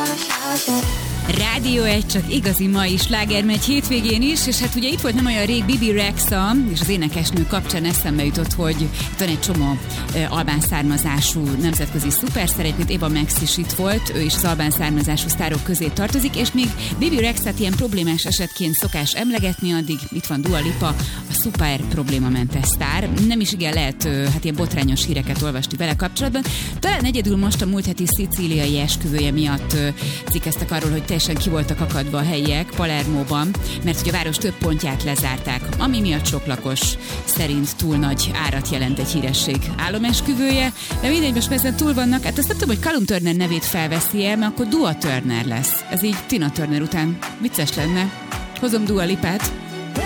Rádió 1, csak igazi mai sláger megy hétvégén is, és hát ugye itt volt nem olyan rég Bibi Rexha, és az énekesnő kapcsán eszembe jutott, hogy itt van egy csomó albán származású nemzetközi szuperszer, egyébként Eva Max is itt volt, ő is az albán származású sztárok közé tartozik, és még Bibi Rexhat ilyen problémás esetként szokás emlegetni, addig itt van Dua Lipa, a szuper problémamentes sztár. Nem is igen lehet hát ilyen botrányos híreket olvasni vele kapcsolatban. Talán egyedül most a múlt heti szicíliai esküvője miatt cikkeztek arról, hogy teljesen ki voltak akadva a helyiek Palermóban, mert hogy a város több pontját lezárták, ami miatt sok lakos szerint túl nagy árat jelent egy híresség álomesküvője, de mindegy, most ezen túl vannak. Hát azt nem tudom, hogy Callum Turner nevét felveszi-e, mert akkor Dua Turner lesz. Ez így Tina Turner után vicces lenne. Hozom Dua Lipát.